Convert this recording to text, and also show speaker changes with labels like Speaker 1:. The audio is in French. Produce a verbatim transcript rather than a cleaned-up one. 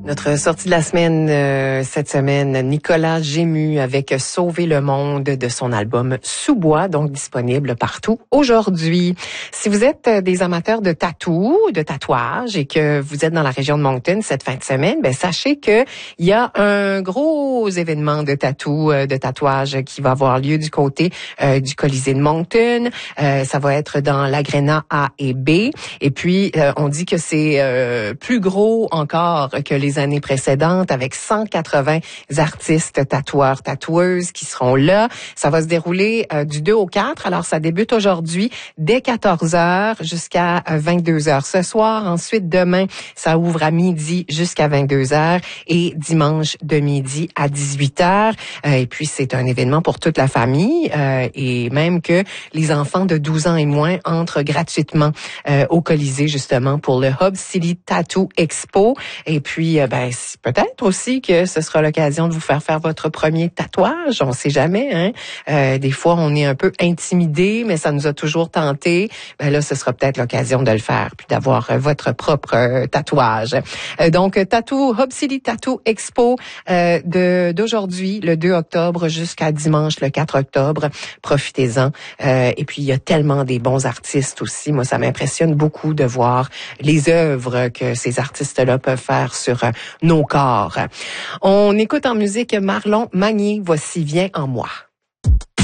Speaker 1: Notre sortie de la semaine, euh, cette semaine, Nicolas Gému avec Sauver le monde de son album Sous-bois, donc disponible partout aujourd'hui. Si vous êtes des amateurs de tatou, de tatouage et que vous êtes dans la région de Moncton cette fin de semaine, ben sachez que il y a un gros événement de tatou, de tatouage qui va avoir lieu du côté euh, du Colisée de Moncton. Euh, ça va être dans l'Agréna A et B. Et puis, euh, on dit que c'est euh, plus gros encore que les années précédentes avec cent quatre-vingts artistes, tatoueurs, tatoueuses qui seront là. Ça va se dérouler euh, du deux au quatre. Alors, ça débute aujourd'hui dès quatorze heures jusqu'à vingt-deux heures ce soir. Ensuite, demain, ça ouvre à midi jusqu'à vingt-deux heures et dimanche de midi à dix-huit heures. Euh, et puis, c'est un événement pour toute la famille euh, et même que les enfants de douze ans et moins entrent gratuitement euh, au Colisée, justement, pour le Hub City Tattoo Expo. Et puis, euh, ben, peut-être aussi que ce sera l'occasion de vous faire faire votre premier tatouage. On sait jamais, hein. Euh, des fois, on est un peu intimidé, mais ça nous a toujours tenté. Ben là, ce sera peut-être l'occasion de le faire, puis d'avoir euh, votre propre euh, tatouage. Euh, donc, Tattoo Hub City Tattoo Expo euh, de d'aujourd'hui, le deux octobre, jusqu'à dimanche, le quatre octobre. Profitez-en. Euh, et puis, il y a tellement des bons artistes aussi. Moi, ça m'impressionne beaucoup de voir les œuvres que ces artistes-là peuvent faire sur euh, nos corps. On écoute en musique Marlon Magnier, Voici Viens en moi.